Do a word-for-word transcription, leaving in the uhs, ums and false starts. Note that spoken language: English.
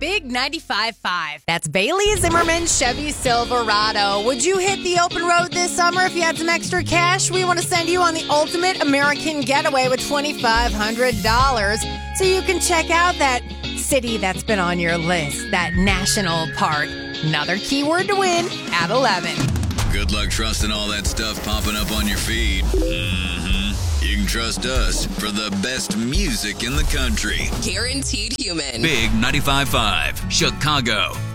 Big ninety-five point five. That's Bailey Zimmerman Chevy Silverado. Would you hit the open road this summer if you had some extra cash? We want to send you on the ultimate American getaway with twenty-five hundred dollars so you can check out that city that's been on your list, that national park. Another keyword to win at eleven. Good luck trusting all that stuff popping up on your feed. Mm-hmm. You can trust us for the best music in the country. Guaranteed Human. Big ninety-five point five, Chicago.